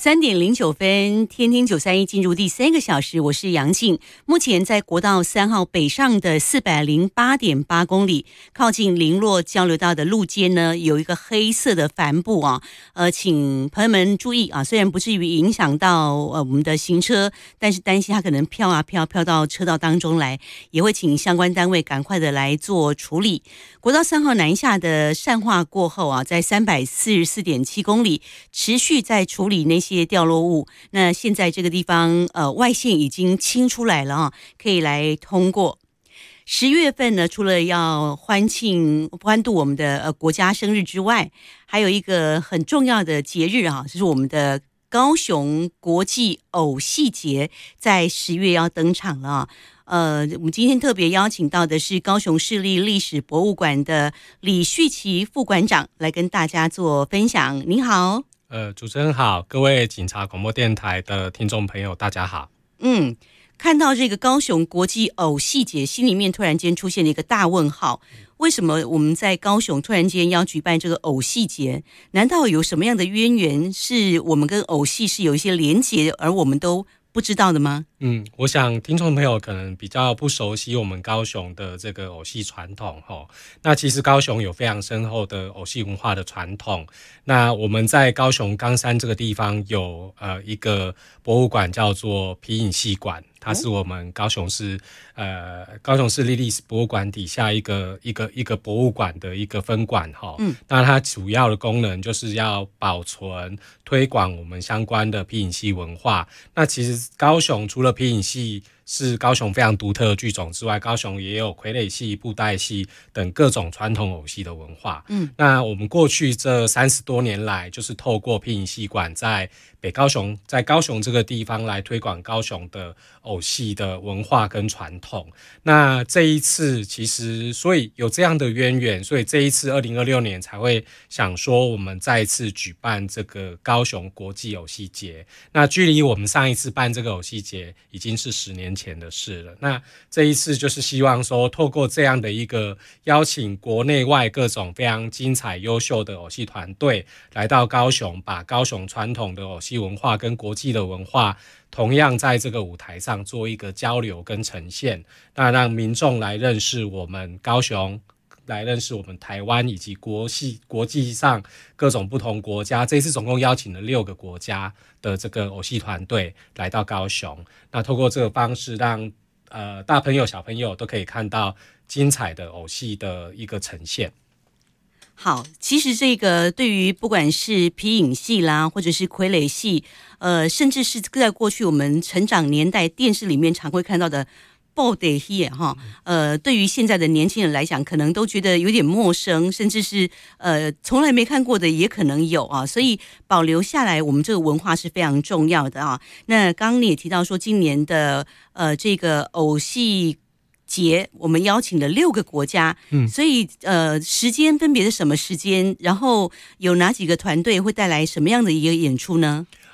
3:09，天听931进入第3个小时，我是杨静。目前在国道3号北上的408.8公里，靠近林洛交流道的路肩呢，有一个黑色的帆布啊，请朋友们注意啊，虽然不至于影响到我们的行车，但是担心它可能飘到车道当中来，也会请相关单位赶快的来做处理。国道3号南下的善化过后啊，在344.7公里持续在处理那些掉落物，那现在这个地方外线已经清出来了啊，可以来通过。10月份呢，除了要欢度我们的国家生日之外，还有一个很重要的节日啊，就是我们的高雄国际偶戏节，在10月要登场了啊。我们今天特别邀请到的是高雄市立历史博物馆的李旭琪副馆长来跟大家做分享。您好。 主持人好，各位警察广播电台的听众朋友大家好。 看到这个高雄国际偶戏节，心里面突然间出现了一个大问号，为什么我们在高雄突然间要举办这个偶戏节？难道有什么样的渊源是我们跟偶戏是有一些连结，而我们都不知道的吗？ 我想听众朋友可能比较不熟悉我们高雄的这个偶戏传统那其实高雄有非常深厚的偶戏文化的传统。那我们在高雄冈山这个地方有一个博物馆叫做皮影戏馆，它是我们高雄市立历史博物馆底下一个博物馆的一个分馆那它主要的功能就是要保存推广我们相关的皮影戏文化。那其实高雄除了皮影戏是高雄非常独特的剧种之外，高雄也有傀儡戏、布袋戏等各种传统偶戏的文化。那我们过去这30多年来，就是透过皮影戏馆在高雄这个地方来推广高雄的偶戏的文化跟传统。那这一次其实所以有这样的渊源，所以这一次2026年才会想说我们再一次举办这个高雄国际偶戏节。那距离我们上一次办这个偶戏节已经是10年前的事了。那这一次就是希望说透过这样的一个邀请国内外各种非常精彩优秀的偶戏团队来到高雄，把高雄传统的偶戏文化跟国际的文化同样在这个舞台上做一个交流跟呈现，那让民众来认识我们高雄，来认识我们台湾以及国际上各种不同国家。这一次总共邀请了6个国家的这个偶戏团队来到高雄，那透过这个方式让大朋友小朋友都可以看到精彩的偶戏的一个呈现。 好，其实这个对于不管是皮影戏啦，或者是傀儡戏，甚至是在过去我们成长年代电视里面常会看到的布袋戏对于现在的年轻人来讲，可能都觉得有点陌生，甚至是从来没看过的也可能有啊。所以保留下来，我们这个文化是非常重要的啊。那刚刚你也提到说，今年的这个偶戏节，我们邀请了6个国家，所以时间分别是什么时间？然后有哪几个团队会带来什么样的一个演出呢？